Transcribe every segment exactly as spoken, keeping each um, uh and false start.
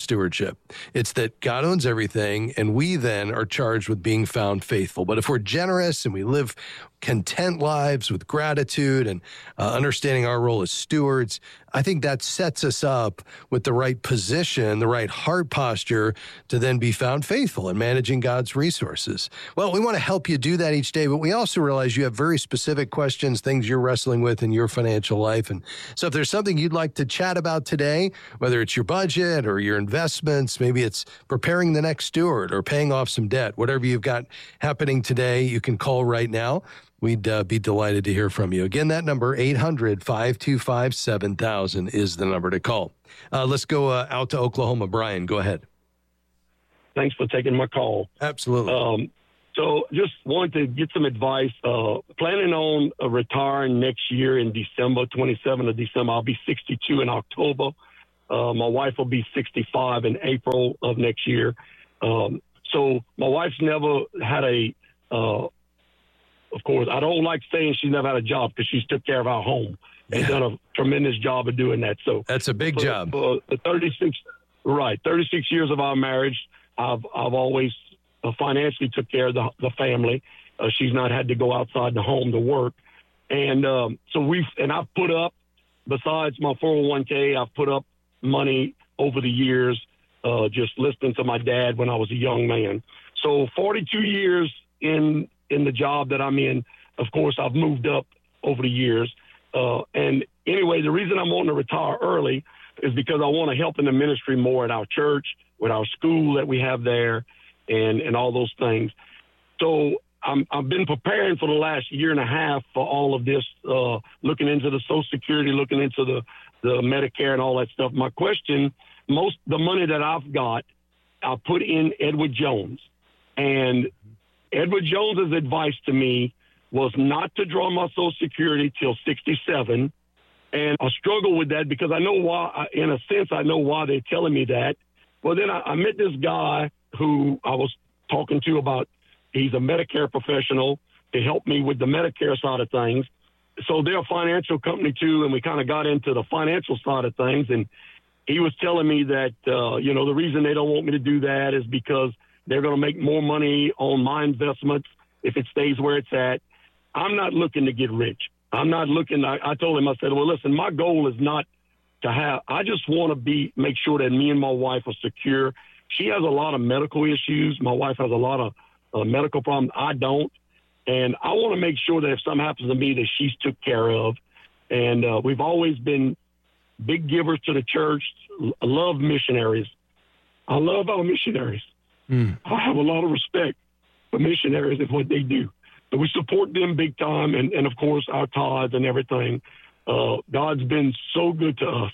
stewardship. It's that God owns everything, and we then are charged with being found faithful. But if we're generous and we live content lives with gratitude and uh, understanding our role as stewards, I think that sets us up with the right position, the right heart posture to then be found faithful in managing God's resources. Well, we want to help you do that each day, but we also realize you have very specific questions, things you're wrestling with in your financial life. And so if there's something you'd like to chat about today, whether it's your budget or your investments, maybe it's preparing the next steward or paying off some debt, whatever you've got happening today, you can call right now. We'd uh, be delighted to hear from you. Again, that number, eight hundred, five two five, seven thousand is the number to call. Uh, let's go uh, out to Oklahoma. Brian, go ahead. Thanks for taking my call. Absolutely. Um, so just wanted to get some advice. Uh, planning on uh, retiring next year in December, twenty-seventh of December. I'll be sixty-two in October. Uh, my wife will be sixty-five in April of next year. Um, so my wife's never had a uh, Of course, I don't like saying she's never had a job because she's took care of our home and yeah. done a tremendous job of doing that. So that's a big for, job. For the thirty-six, right, thirty-six years of our marriage, I've I've always uh, financially took care of the, the family. Uh, she's not had to go outside the home to work, and um, so we've and I've put up, besides my four oh one k, I've put up money over the years, uh, just listening to my dad when I was a young man. So forty-two years in. in the job that I'm in. Of course, I've moved up over the years. Uh, and anyway, the reason I'm wanting to retire early is because I want to help in the ministry more at our church, with our school that we have there, and, and all those things. So I'm, I've been preparing for the last year and a half for all of this, uh, looking into the Social Security, looking into the, the Medicare and all that stuff. My question, most the money that I've got, I put in Edward Jones. And Edward Jones's advice to me was not to draw my Social Security till sixty-seven. And I struggle with that because I know why, in a sense, I know why they're telling me that. Well, then I, I met this guy who I was talking to about, he's a Medicare professional to help me with the Medicare side of things. So they're a financial company too, and we kind of got into the financial side of things. And he was telling me that, uh, you know, the reason they don't want me to do that is because they're going to make more money on my investments if it stays where it's at. I'm not looking to get rich. I'm not looking. I, I told him, I said, well, listen, my goal is not to have, I just want to be, make sure that me and my wife are secure. She has a lot of medical issues. My wife has a lot of uh, medical problems. I don't. And I want to make sure that if something happens to me, that she's took care of. And uh, we've always been big givers to the church. I love missionaries. I love our missionaries. Mm. I have a lot of respect for missionaries and what they do. So we support them big time, and, and of course, our tithes and everything. Uh, God's been so good to us.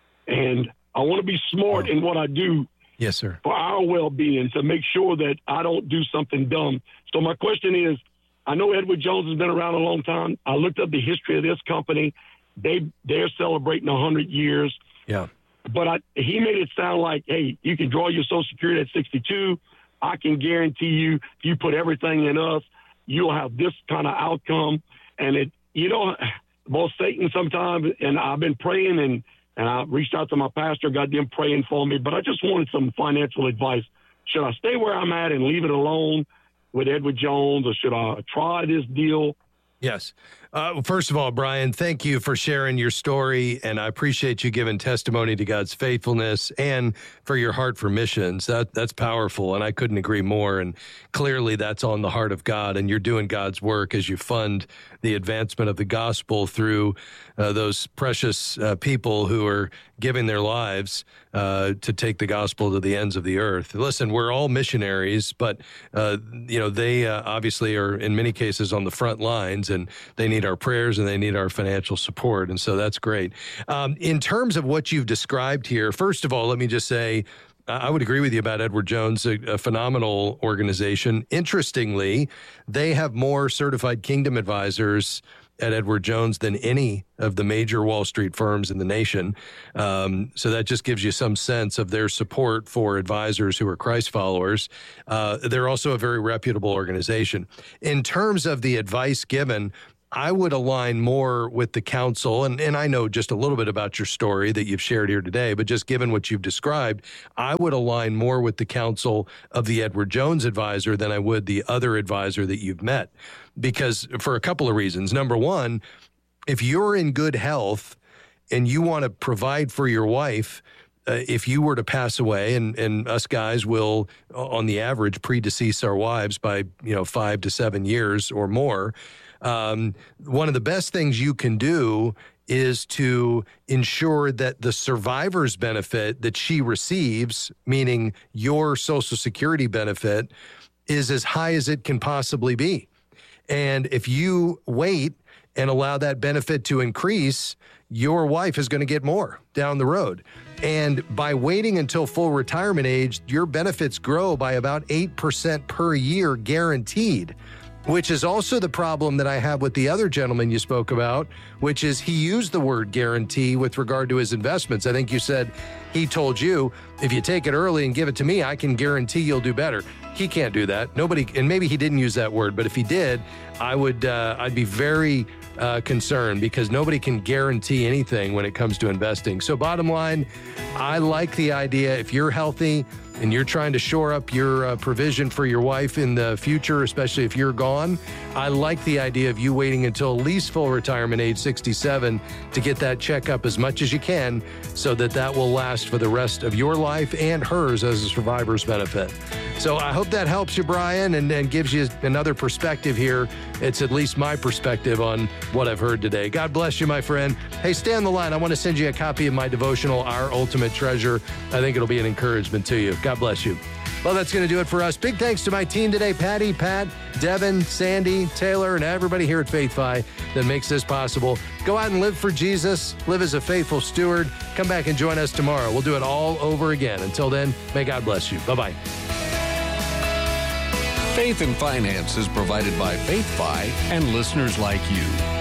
And I want to be smart oh. in what I do. Yes, sir. For our well-being, to make sure that I don't do something dumb. So my question is, I know Edward Jones has been around a long time. I looked up the history of this company. They, they're celebrating one hundred years. Yeah. But I, he made it sound like, hey, you can draw your Social Security at sixty-two. I can guarantee you, if you put everything in us, you'll have this kind of outcome. And it, you know, well, Satan sometimes, and I've been praying, and, and I reached out to my pastor, got them praying for me, but I just wanted some financial advice. Should I stay where I'm at and leave it alone with Edward Jones, or should I try this deal? Yes. Uh, first of all, Brian, thank you for sharing your story, and I appreciate you giving testimony to God's faithfulness and for your heart for missions. That that's powerful, and I couldn't agree more. And clearly, that's on the heart of God, and you're doing God's work as you fund the advancement of the gospel through uh, those precious uh, people who are giving their lives uh, to take the gospel to the ends of the earth. Listen, we're all missionaries, but uh, you know they uh, obviously are in many cases on the front lines, and they need our prayers and they need our financial support. And so that's great. Um, in terms of what you've described here, first of all, let me just say, I would agree with you about Edward Jones, a, a phenomenal organization. Interestingly, they have more certified kingdom advisors at Edward Jones than any of the major Wall Street firms in the nation. Um, so that just gives you some sense of their support for advisors who are Christ followers. Uh, they're also a very reputable organization. In terms of the advice given, I would align more with the counsel, and, and I know just a little bit about your story that you've shared here today, but just given what you've described, I would align more with the counsel of the Edward Jones advisor than I would the other advisor that you've met, because for a couple of reasons. Number one, if you're in good health and you want to provide for your wife, uh, if you were to pass away, and, and us guys will, on the average, predecease our wives by, you know, five to seven years or more, Um, one of the best things you can do is to ensure that the survivor's benefit that she receives, meaning your Social Security benefit, is as high as it can possibly be. And if you wait and allow that benefit to increase, your wife is going to get more down the road. And by waiting until full retirement age, your benefits grow by about eight percent per year guaranteed, which is also the problem that I have with the other gentleman you spoke about, which is he used the word guarantee with regard to his investments. I think you said he told you, if you take it early and give it to me, I can guarantee you'll do better. He can't do that. Nobody, and maybe he didn't use that word, but if he did, I would, uh, I'd be very uh, concerned, because nobody can guarantee anything when it comes to investing. So bottom line, I like the idea, if you're healthy and you're trying to shore up your uh, provision for your wife in the future, especially if you're gone, I like the idea of you waiting until at least full retirement age sixty-seven to get that checkup as much as you can, so that that will last for the rest of your life and hers as a survivor's benefit. So I hope that helps you, Brian, and, and gives you another perspective here. It's at least my perspective on what I've heard today. God bless you, my friend. Hey, stay on the line. I want to send you a copy of my devotional, Our Ultimate Treasure. I think it'll be an encouragement to you. God bless you. Well, that's going to do it for us. Big thanks to my team today, Patty, Pat, Devin, Sandy, Taylor, and everybody here at FaithFi that makes this possible. Go out and live for Jesus. Live as a faithful steward. Come back and join us tomorrow. We'll do it all over again. Until then, may God bless you. Bye-bye. Faith and Finance is provided by FaithFi and listeners like you.